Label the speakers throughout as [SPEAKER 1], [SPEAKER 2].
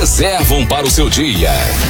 [SPEAKER 1] reservam para o seu dia.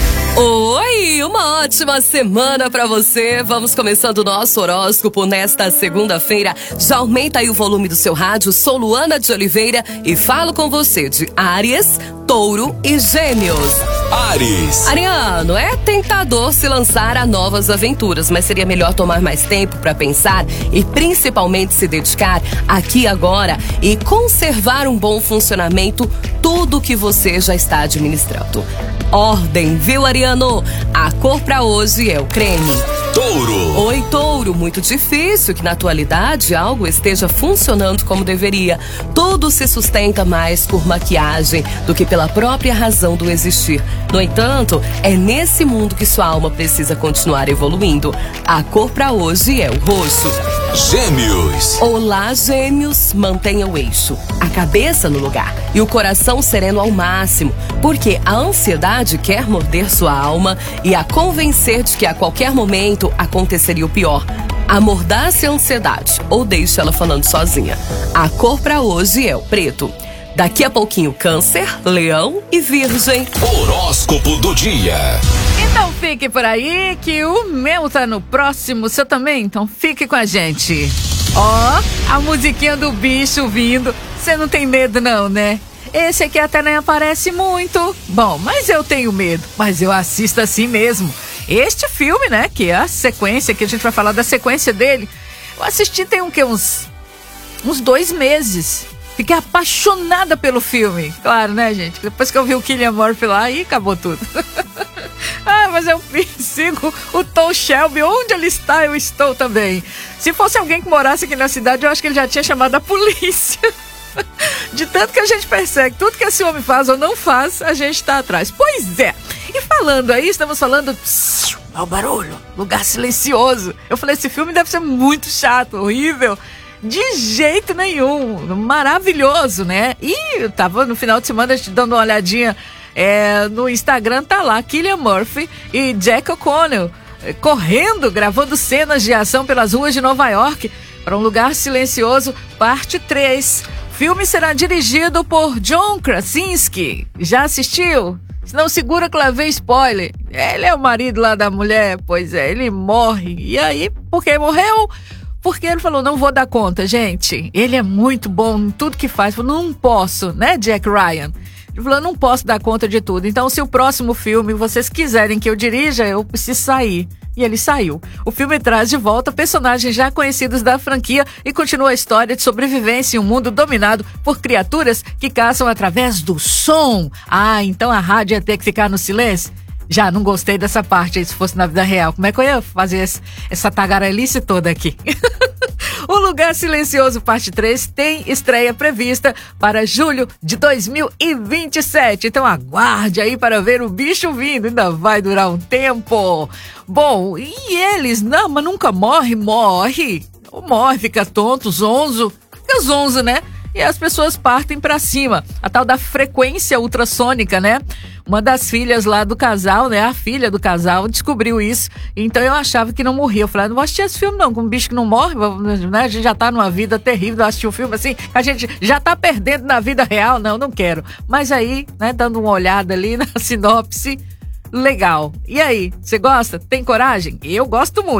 [SPEAKER 2] Oi, uma ótima semana pra você. Vamos começando o nosso horóscopo nesta segunda-feira. Já aumenta aí o volume do seu rádio. Sou Luana de Oliveira e falo com você de Áries, Touro e Gêmeos.
[SPEAKER 1] Áries.
[SPEAKER 2] Ariano, é tentador se lançar a novas aventuras, mas seria melhor tomar mais tempo para pensar e principalmente se dedicar aqui e agora e conservar um bom funcionamento tudo que você já está administrando. Ordem, viu, Ariano? A cor pra hoje é o creme.
[SPEAKER 1] Touro.
[SPEAKER 2] Oi, Touro. Muito difícil que na atualidade algo esteja funcionando como deveria. Tudo se sustenta mais por maquiagem do que pela própria razão do existir. No entanto, é nesse mundo que sua alma precisa continuar evoluindo. A cor pra hoje é o roxo.
[SPEAKER 1] Gêmeos.
[SPEAKER 2] Olá, Gêmeos. Mantenha o eixo, a cabeça no lugar e o coração sereno ao máximo, porque a ansiedade quer morder sua alma e a convencer de que a qualquer momento aconteceria o pior. Amordace a ansiedade ou deixe ela falando sozinha. A cor pra hoje é o preto. Daqui a pouquinho, Câncer, Leão e Virgem.
[SPEAKER 1] Horóscopo do dia.
[SPEAKER 3] Então fique por aí que o meu tá no próximo, o seu também, então fique com a gente. Ó, a musiquinha do bicho vindo, você não tem medo não, né? Esse aqui até nem aparece muito. Bom, mas eu tenho medo, mas eu assisto assim mesmo. Este filme, né, que é a sequência, que a gente vai falar da sequência dele, eu assisti tem uns 2 meses. Fiquei apaixonada pelo filme. Claro, né, gente? Depois que eu vi o Cillian Murphy lá, aí acabou tudo. Mas eu sigo o Tom Shelby. Onde ele está, eu estou também. Se fosse alguém que morasse aqui na cidade, eu acho que ele já tinha chamado a polícia. De tanto que a gente persegue, tudo que esse homem faz ou não faz, a gente está atrás. Pois é. E falando aí, estamos falando... Olha o barulho. Lugar silencioso. Eu falei, esse filme deve ser muito chato, horrível. De jeito nenhum. Maravilhoso, né? E eu tava no final de semana dando uma olhadinha no Instagram, tá lá Cillian Murphy e Jack O'Connell correndo, gravando cenas de ação pelas ruas de Nova York para um lugar silencioso, parte 3. O filme será dirigido por John Krasinski. Já assistiu? Se não segura que lá vem spoiler. Ele é o marido lá da mulher, pois é, ele morre. E aí, por que morreu? Porque ele falou, não vou dar conta, gente. Ele é muito bom em tudo que faz. Falou, não posso, né, Jack Ryan? Ele falou, não posso dar conta de tudo. Então, se o próximo filme vocês quiserem que eu dirija, eu preciso sair. E ele saiu. O filme traz de volta personagens já conhecidos da franquia e continua a história de sobrevivência em um mundo dominado por criaturas que caçam através do som. Então a rádio ia ter que ficar no silêncio? Já não gostei dessa parte aí, se fosse na vida real. Como é que eu ia fazer essa tagarelice toda aqui? O Lugar Silencioso, parte 3, tem estreia prevista para julho de 2027. Então aguarde aí para ver o bicho vindo. Ainda vai durar um tempo. Bom, e eles? Não, mas nunca morre. Ou morre, fica tonto, zonzo. Fica zonzo, né? E as pessoas partem pra cima. A tal da frequência ultrassônica, né? Uma das filhas lá do casal, né? A filha do casal descobriu isso. Então eu achava que não morria. Eu falei, não vou assistir esse filme não, com um bicho que não morre, né? A gente já tá numa vida terrível, eu assistir um filme assim, a gente já tá perdendo na vida real. Não quero. Mas aí, né, dando uma olhada ali na sinopse, legal. E aí, você gosta? Tem coragem? Eu gosto muito.